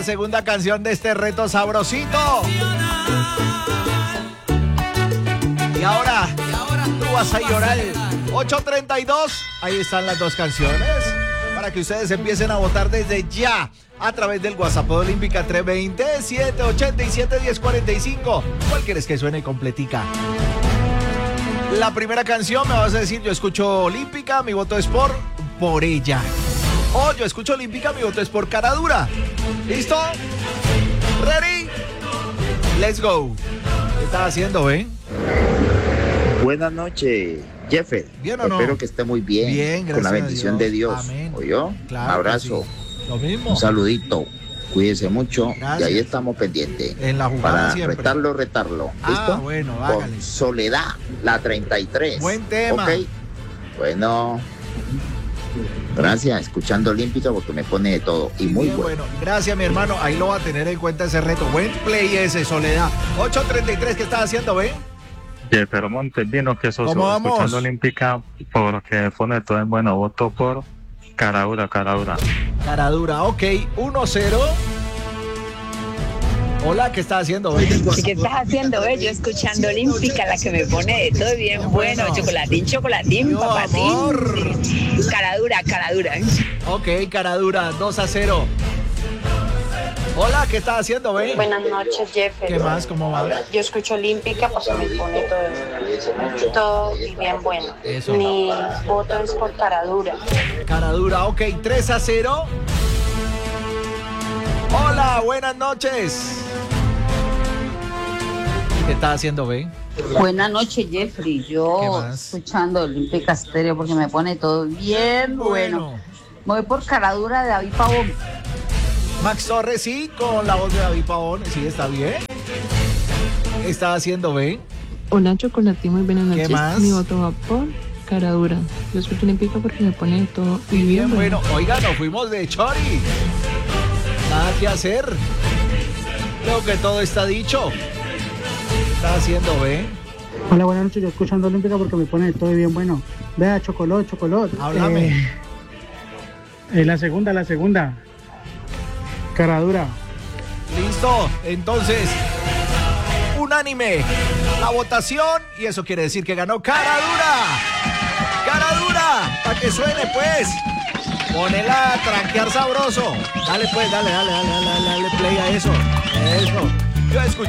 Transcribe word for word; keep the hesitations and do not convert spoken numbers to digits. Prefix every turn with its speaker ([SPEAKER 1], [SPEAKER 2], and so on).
[SPEAKER 1] Segunda canción de este reto sabrosito. Y ahora, tú vas a llorar. ocho treinta y dos. Ahí están las dos canciones. Para que ustedes empiecen a votar desde ya. A través del WhatsApp de Olímpica tres dos cero, siete ocho siete, uno cero cuatro cinco. ¿Cuál quieres que suene completica? La primera canción me vas a decir, yo escucho Olímpica, mi voto es por, por ella. O yo escucho Olímpica, mi voto es por Cara Dura. ¿Listo? ¿Ready? Let's go. ¿Qué estás haciendo, eh?
[SPEAKER 2] Buenas noches, Jeffer.
[SPEAKER 1] ¿Bien o no?
[SPEAKER 2] Espero que esté muy bien.
[SPEAKER 1] Bien, gracias
[SPEAKER 2] con la bendición
[SPEAKER 1] a Dios.
[SPEAKER 2] de Dios.
[SPEAKER 1] Amén.
[SPEAKER 2] ¿Oyó?
[SPEAKER 1] Claro
[SPEAKER 2] Un abrazo.
[SPEAKER 1] sí. Lo mismo.
[SPEAKER 2] Un saludito. Cuídese mucho.
[SPEAKER 1] Gracias.
[SPEAKER 2] Y ahí estamos pendientes.
[SPEAKER 1] En la jugada
[SPEAKER 2] para
[SPEAKER 1] siempre.
[SPEAKER 2] retarlo, retarlo. ¿Listo?
[SPEAKER 1] Ah, bueno, hágale.
[SPEAKER 2] Con Soledad, la treinta y tres.
[SPEAKER 1] Buen tema.
[SPEAKER 2] Ok. Bueno. Gracias, escuchando Olímpica porque me pone de todo y muy
[SPEAKER 1] Bien,
[SPEAKER 2] bueno.
[SPEAKER 1] bueno. Gracias, mi hermano. Ahí lo va a tener en cuenta ese reto. Buen play ese, Soledad. ocho treinta y tres, ¿qué estás haciendo, ve?
[SPEAKER 3] Jeffer Montes vino que sos
[SPEAKER 1] ¿Cómo vamos?
[SPEAKER 3] escuchando Olímpica porque pone todo en bueno. Voto por Cara Dura, Cara Dura.
[SPEAKER 1] Cara Dura, ok. uno cero. Hola, ¿qué estás haciendo, ve?
[SPEAKER 4] ¿Qué estás haciendo, eh? Yo escuchando Olímpica, la que me pone de todo bien bueno.
[SPEAKER 1] Bueno.
[SPEAKER 4] Chocolatín, chocolatín,
[SPEAKER 1] Yo,
[SPEAKER 4] papatín.
[SPEAKER 1] amor.
[SPEAKER 4] Cara dura, cara dura.
[SPEAKER 1] Ok, Cara Dura, dos a cero. Hola, ¿qué estás haciendo, ve?
[SPEAKER 5] Buenas noches, Jeffer.
[SPEAKER 1] ¿Qué más? ¿Cómo va?
[SPEAKER 5] Yo escucho Olímpica porque me pone todo, todo y bien bueno.
[SPEAKER 1] Eso.
[SPEAKER 5] Mi voto es por Cara Dura.
[SPEAKER 1] Cara Dura, ok, tres a cero. Hola, buenas noches. ¿Qué estás haciendo, ve?
[SPEAKER 6] Buenas noches, Jeffrey.
[SPEAKER 1] ¿Qué
[SPEAKER 6] Yo
[SPEAKER 1] más?
[SPEAKER 6] escuchando Olímpica Estéreo porque me pone todo bien bueno. Me voy por Cara Dura de David Pavón.
[SPEAKER 1] Max Torres, sí, con la voz de David Pavón. Sí, está bien. ¿Qué estás haciendo, ve?
[SPEAKER 7] Hola, Chocolatín, muy buenas
[SPEAKER 1] ¿Qué
[SPEAKER 7] noches.
[SPEAKER 1] más?
[SPEAKER 7] Mi voto va por Cara Dura. Yo escucho Olímpica porque me pone de todo y
[SPEAKER 1] Bien,
[SPEAKER 7] bien
[SPEAKER 1] bueno. Oiga, nos fuimos de Chori. Nada que hacer. Creo que todo está dicho. ¿Qué estás haciendo, ve?
[SPEAKER 8] Hola, buenas noches. Yo escuchando Olímpica porque me pone todo bien bueno. Vea, Chocolot, Chocolot.
[SPEAKER 1] Háblame.
[SPEAKER 8] Eh, eh, la segunda, la segunda. Cara Dura.
[SPEAKER 1] Listo. Entonces, unánime la votación. Y eso quiere decir que ganó Cara Dura. Cara Dura. Para que suene, pues. Ponela a tranquear sabroso. Dale, pues, dale, dale, dale, dale, dale, dale play a eso. Eso. Yo escuché.